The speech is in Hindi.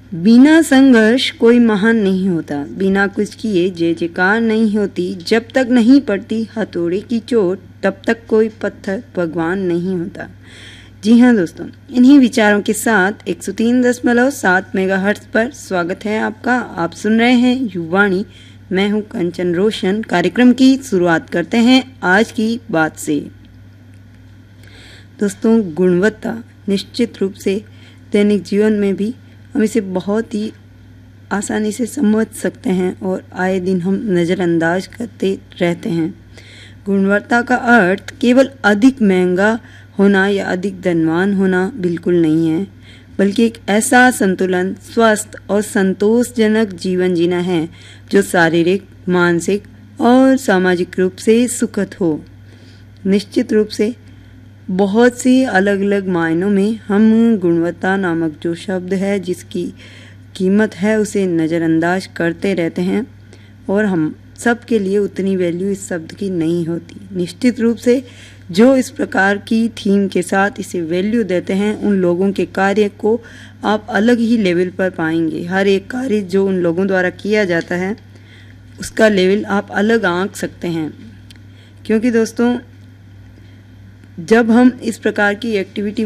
बिना संघर्ष कोई महान नहीं होता, बिना कुछ किए जय जयकार नहीं होती, जब तक नहीं पड़ती हथौड़े की चोट तब तक कोई पत्थर भगवान नहीं होता। जी हाँ दोस्तों, इन्हीं विचारों के साथ 103.7 मेगाहर्ट्ज पर स्वागत है आपका। आप सुन रहे हैं युवाणी, मैं हूँ कंचन रोशन। कार्यक्रम की शुरुआत करते हैं आज की बात से। दोस्तों, गुणवत्ता निश्चित रूप से दैनिक जीवन में भी हम इसे बहुत ही आसानी से समझ सकते हैं और आए दिन हम नज़रअंदाज करते रहते हैं। गुणवत्ता का अर्थ केवल अधिक महंगा होना या अधिक धनवान होना बिल्कुल नहीं है, बल्कि एक ऐसा संतुलन, स्वस्थ और संतोषजनक जीवन जीना है जो शारीरिक, मानसिक और सामाजिक रूप से सुखद हो। निश्चित रूप से बहुत सी अलग अलग मायनों में हम गुणवत्ता नामक जो शब्द है, जिसकी कीमत है, उसे नज़रअंदाज करते रहते हैं और हम सब के लिए उतनी वैल्यू इस शब्द की नहीं होती। निश्चित रूप से जो इस प्रकार की थीम के साथ इसे वैल्यू देते हैं, उन लोगों के कार्य को आप अलग ही लेवल पर पाएंगे। हर एक कार्य जो उन लोगों द्वारा किया जाता है, उसका लेवल आप अलग आंक सकते हैं। क्योंकि दोस्तों, जब हम इस प्रकार की एक्टिविटी